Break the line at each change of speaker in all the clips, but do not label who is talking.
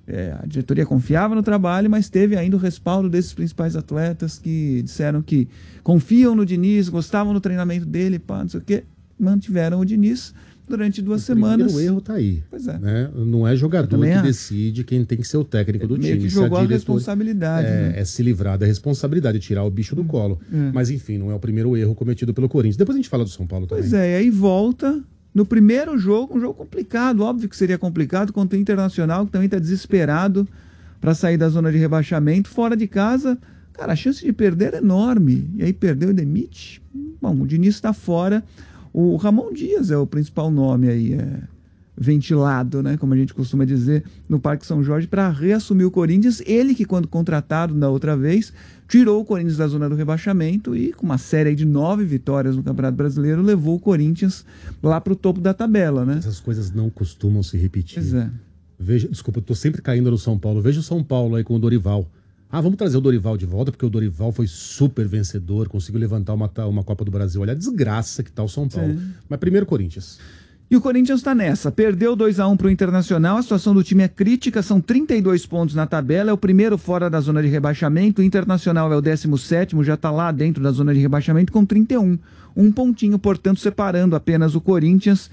A diretoria confiava no trabalho, mas teve ainda o respaldo desses principais atletas que disseram que confiam no Diniz, gostavam do treinamento dele, pá, não sei o quê, mantiveram o Diniz durante 2 semanas.
O erro tá aí.
Pois é.
Né? Não é jogador que decide quem tem que ser o técnico do time.
Que jogou a responsabilidade.
É se livrar da responsabilidade, tirar o bicho do colo. Mas enfim, não é o primeiro erro cometido pelo Corinthians. Depois a gente fala do São Paulo também.
Pois é, e aí volta no primeiro jogo, um jogo complicado, óbvio que seria complicado, contra o Internacional, que também está desesperado para sair da zona de rebaixamento, fora de casa, cara, a chance de perder é enorme. E aí perdeu e demite. Bom, o Diniz está fora. O Ramon Dias é o principal nome aí, ventilado, né, como a gente costuma dizer, no Parque São Jorge, para reassumir o Corinthians. Ele que, quando contratado da outra vez, tirou o Corinthians da zona do rebaixamento e, com uma série de 9 vitórias no Campeonato Brasileiro, levou o Corinthians lá para o topo da tabela, né?
Essas coisas não costumam se repetir.
Pois é.
Desculpa, eu tô sempre caindo no São Paulo. Veja o São Paulo aí com o Dorival. Vamos trazer o Dorival de volta, porque o Dorival foi super vencedor, conseguiu levantar uma Copa do Brasil. Olha a desgraça que tá o São Paulo. Sim. Mas primeiro Corinthians.
E o Corinthians está nessa, perdeu 2-1 para o Internacional, a situação do time é crítica, são 32 pontos na tabela, é o primeiro fora da zona de rebaixamento, o Internacional é o 17º, já está lá dentro da zona de rebaixamento com 31, um pontinho, portanto, separando apenas o Corinthians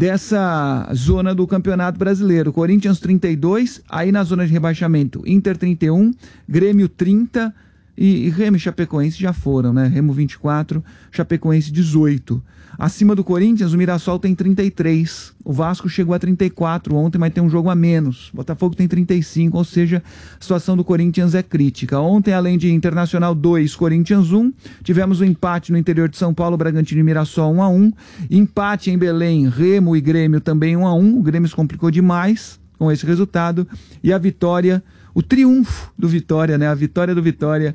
dessa zona do Campeonato Brasileiro. Corinthians 32, aí na zona de rebaixamento, Inter 31, Grêmio 30 e Remo e Chapecoense já foram, né? Remo 24, Chapecoense 18. Acima do Corinthians, o Mirassol tem 33. O Vasco chegou a 34 ontem, mas tem um jogo a menos. O Botafogo tem 35, ou seja, a situação do Corinthians é crítica. Ontem, além de Internacional 2, Corinthians 1, tivemos o empate no interior de São Paulo, Bragantino e Mirassol 1-1. Empate em Belém, Remo e Grêmio também 1-1. O Grêmio se complicou demais com esse resultado. E a vitória, o triunfo do Vitória, né? A vitória do Vitória,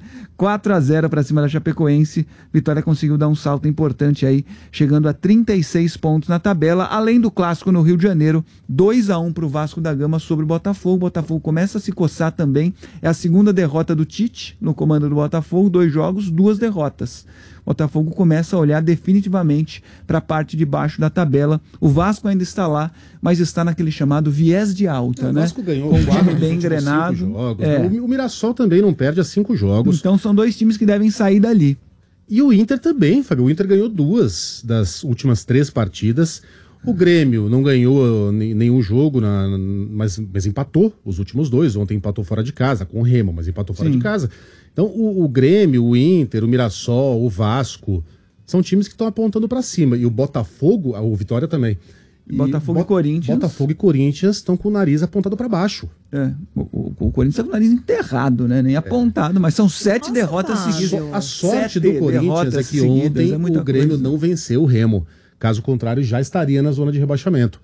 4-0 para cima da Chapecoense. Vitória conseguiu dar um salto importante aí, chegando a 36 pontos na tabela, além do clássico no Rio de Janeiro, 2-1 para o Vasco da Gama sobre o Botafogo. O Botafogo começa a se coçar também. É a segunda derrota do Tite no comando do Botafogo, 2 jogos, 2 derrotas. O Botafogo começa a olhar definitivamente para a parte de baixo da tabela. O Vasco ainda está lá, mas está naquele chamado viés de alta, né?
O Vasco ganhou
com um time bem engrenado.
Jogos. O Mirassol também não perde há 5 jogos.
Então são 2 times que devem sair dali.
E o Inter também, Fábio. O Inter ganhou 2 das últimas 3 partidas. O Grêmio não ganhou nenhum jogo, mas empatou os últimos 2. Ontem empatou fora de casa, com o Remo, mas empatou fora de casa. Então o Grêmio, o Inter, o Mirassol, o Vasco, são times que estão apontando para cima. E o Botafogo, o Vitória também.
Botafogo e Corinthians.
Botafogo e Corinthians estão com o nariz apontado para baixo.
O Corinthians está com o nariz enterrado, né? Nem apontado, mas são 7 derrotas seguidas.
A sorte do Corinthians é que ontem o Grêmio não venceu o Remo. Caso contrário, já estaria na zona de rebaixamento.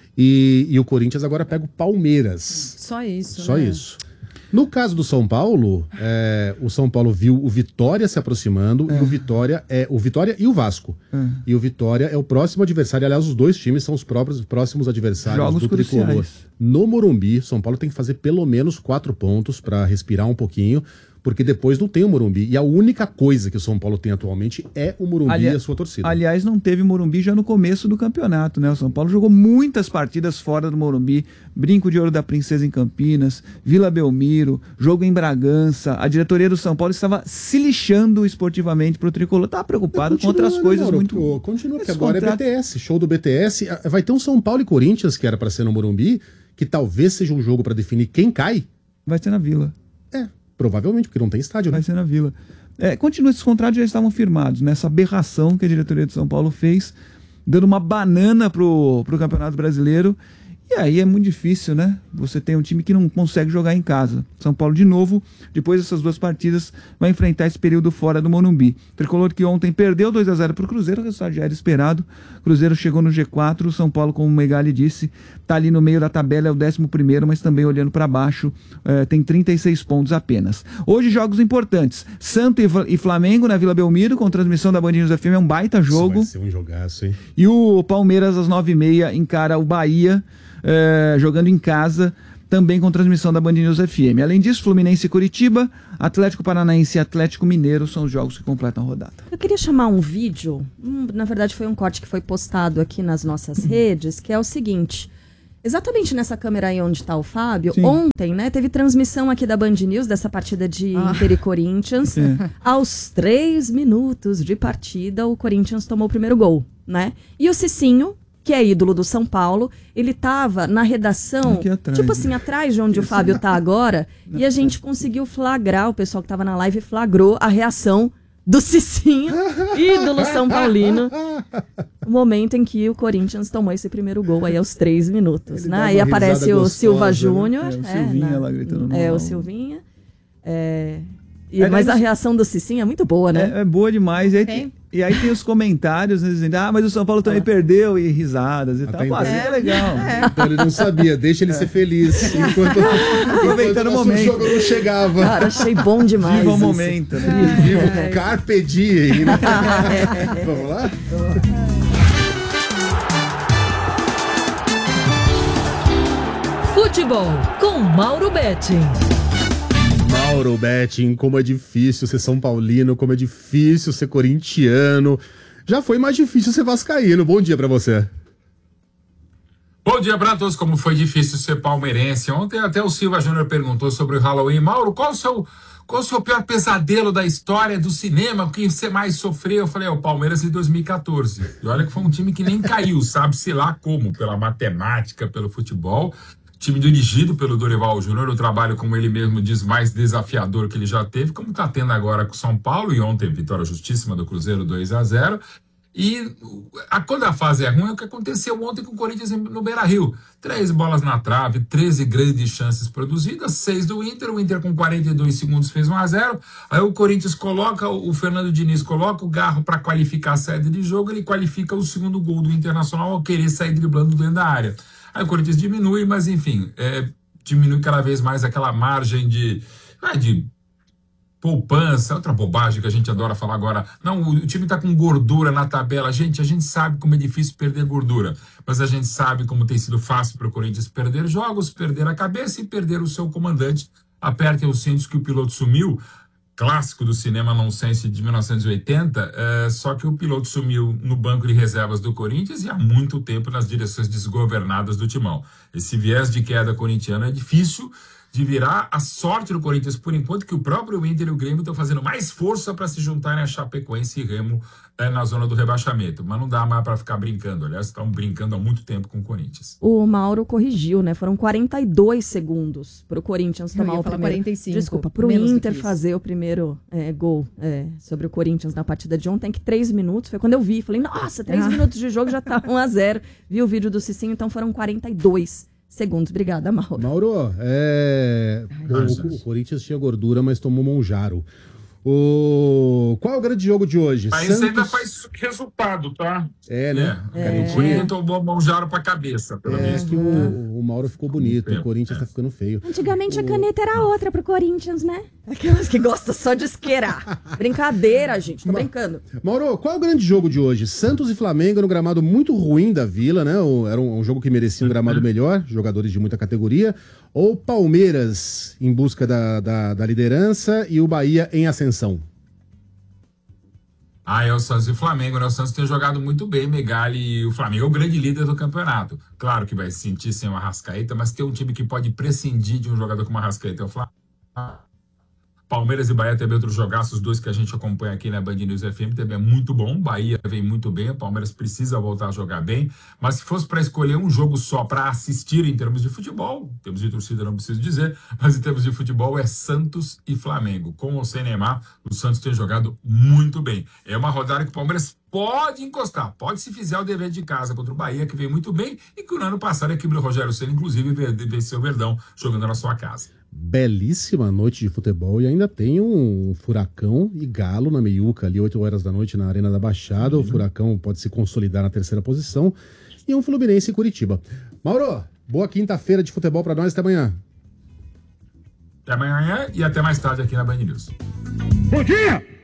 E o Corinthians agora pega o Palmeiras.
Só isso.
Só isso. No caso do São Paulo, o São Paulo viu o Vitória se aproximando, e o Vitória e o Vasco. E o Vitória é o próximo adversário. Aliás, os 2 times são os próximos adversários
Jogos
do Tricolor.
cruciais.
No Morumbi, São Paulo tem que fazer pelo menos 4 pontos para respirar um pouquinho, porque depois não tem o Morumbi. E a única coisa que o São Paulo tem atualmente é o Morumbi e a sua torcida.
Aliás, não teve Morumbi já no começo do campeonato, né? O São Paulo jogou muitas partidas fora do Morumbi. Brinco de Ouro da Princesa em Campinas, Vila Belmiro, jogo em Bragança. A diretoria do São Paulo estava se lixando esportivamente pro Tricolor. Estava preocupado com outras coisas muito...
Continua, porque agora é BTS. Show do BTS. Vai ter um São Paulo e Corinthians, que era para ser no Morumbi, que talvez seja um jogo para definir quem cai.
Vai ser na Vila.
Provavelmente, porque não tem estádio, né?
Vai ser na Vila. Continua, esses contratos já estavam firmados, nessa aberração que a diretoria de São Paulo fez, dando uma banana pro Campeonato Brasileiro. E aí é muito difícil, né? Você tem um time que não consegue jogar em casa. São Paulo, de novo, depois dessas 2 partidas, vai enfrentar esse período fora do Morumbi. Tricolor que ontem perdeu 2-0 para o Cruzeiro, o resultado já era esperado. Cruzeiro chegou no G4, o São Paulo, como o Megali disse, está ali no meio da tabela, é o 11º, mas também olhando para baixo, tem 36 pontos apenas. Hoje, jogos importantes. Santos e Flamengo na Vila Belmiro, com transmissão da Band News FM, é um baita jogo.
Isso vai ser um jogaço, hein?
E o Palmeiras, às 9h30, encara o Bahia, jogando em casa, também com transmissão da Band News FM. Além disso, Fluminense e Curitiba, Atlético Paranaense e Atlético Mineiro são os jogos que completam a rodada.
Eu queria chamar um vídeo, na verdade foi um corte que foi postado aqui nas nossas redes, que é o seguinte: exatamente nessa câmera aí onde tá o Fábio,
Sim.
ontem, né, teve transmissão aqui da Band News dessa partida de Inter e Corinthians. Aos 3 minutos de partida, o Corinthians tomou o primeiro gol, né? E o Cicinho, que é ídolo do São Paulo, ele tava na redação,
Aqui atrás,
tipo assim, atrás de onde o Fábio tá agora, e a gente conseguiu flagrar, o pessoal que tava na live flagrou a reação do Cicinho, ídolo São Paulino, no momento em que o Corinthians tomou esse primeiro gol aí aos 3 minutos,
Ele
né?
dá
Aí
uma
aparece
risada
o
gostosa,
Silva
né?
Júnior.
O Silvinha lá gritando no
o
alto.
Silvinha.
daí
Mas a reação do Cicinho é muito boa, né?
É boa demais. E aí tem os comentários, né, dizendo, mas o São Paulo também perdeu, e risadas e tal.
então.
Assim é legal.
Então ele não sabia, deixa ele ser feliz. Enquanto
Aproveitando o momento.
jogo não chegava.
Cara, achei bom demais.
Viva o
isso.
momento. Né?
Viva o Carpe Diem, né? Vamos lá?
Futebol com Mauro Betting.
Mauro Betting, como é difícil ser São Paulino, como é difícil ser corintiano. Já foi mais difícil ser vascaíno. Bom dia pra você.
Bom dia para todos. Como foi difícil ser palmeirense. Ontem até o Silva Júnior perguntou sobre o Halloween. Mauro, qual o seu pior pesadelo da história do cinema? O que você mais sofreu? Eu falei, o Palmeiras de 2014. E olha que foi um time que nem caiu, sabe-se lá como, pela matemática, pelo futebol. Time dirigido pelo Dorival Júnior, o trabalho, como ele mesmo diz, mais desafiador que ele já teve, como está tendo agora com o São Paulo, e ontem vitória justíssima do Cruzeiro 2-0. E quando a fase é ruim, é o que aconteceu ontem com o Corinthians no Beira-Rio. 3 bolas na trave, 13 grandes chances produzidas, 6 do Inter, o Inter com 42 segundos fez 1-0, aí o Corinthians coloca, o Fernando Diniz coloca o Garro para qualificar a saída de jogo, ele qualifica o segundo gol do Internacional ao querer sair driblando dentro da área. Aí o Corinthians diminui, mas enfim, diminui cada vez mais aquela margem de poupança, outra bobagem que a gente adora falar agora. Não, o time tá com gordura na tabela. A gente sabe como é difícil perder gordura, mas a gente sabe como tem sido fácil para o Corinthians perder jogos, perder a cabeça e perder o seu comandante. Apertem os cintos que o piloto sumiu. Clássico do cinema nonsense de 1980, só que o piloto sumiu no banco de reservas do Corinthians e há muito tempo nas direções desgovernadas do Timão. Esse viés de queda corintiano é difícil de virar a sorte do Corinthians, por enquanto que o próprio Inter e o Grêmio estão fazendo mais força para se juntarem a Chapecoense e Remo na zona do rebaixamento. Mas não dá mais para ficar brincando. Aliás, estão brincando há muito tempo com o Corinthians.
O Mauro corrigiu, né? Foram 42 segundos pro Corinthians tomar o primeiro.
45.
Desculpa, pro Inter fazer o primeiro gol sobre o Corinthians na partida de ontem, que 3 minutos. Foi quando eu vi. Falei, nossa, 3 minutos de jogo já tá 1-0. Vi o vídeo do Cicinho, então foram 42 segundos. Obrigada, Mauro.
Mauro, o Corinthians tinha gordura, mas tomou Monjaro. Qual é o grande jogo de hoje?
Mas isso ainda faz resultado, tá?
O
Corinthians tomou Monjaro pra cabeça, pelo menos.
Que o Mauro ficou bonito, o Corinthians tá ficando feio.
Antigamente a caneta era outra pro Corinthians, né? Aquelas que gostam só de isqueirar. Brincadeira, gente, tô brincando.
Mauro, qual é o grande jogo de hoje? Santos e Flamengo no gramado muito ruim da Vila, né? Era um jogo que merecia um gramado melhor, jogadores de muita categoria. Ou Palmeiras em busca da liderança e o Bahia em ascensão?
É o Santos e o Flamengo, né? O Santos tem jogado muito bem, Megali, e o Flamengo é o grande líder do campeonato. Claro que vai se sentir sem o Arrascaeta, mas tem um time que pode prescindir de um jogador como o Arrascaeta. É o Flamengo. Palmeiras e Bahia também outros jogaços, 2 que a gente acompanha aqui na Band News FM, também é muito bom. Bahia vem muito bem, o Palmeiras precisa voltar a jogar bem. Mas se fosse para escolher um jogo só para assistir em termos de futebol, em termos de torcida não preciso dizer, mas em termos de futebol é Santos e Flamengo. Com ou sem Neymar, o Santos tem jogado muito bem. É uma rodada que o Palmeiras pode encostar, pode se fizer o dever de casa contra o Bahia, que vem muito bem, e que no ano passado a equipe do Rogério Ceni, inclusive, venceu o Verdão jogando na sua casa.
Belíssima noite de futebol e ainda tem um Furacão e Galo na meiuca ali, 8 horas da noite na Arena da Baixada. O Furacão pode se consolidar na 3ª posição e um Fluminense em Curitiba. Mauro, boa quinta-feira de futebol para nós, até amanhã.
Até amanhã e até mais tarde aqui na Band News.
Bom dia!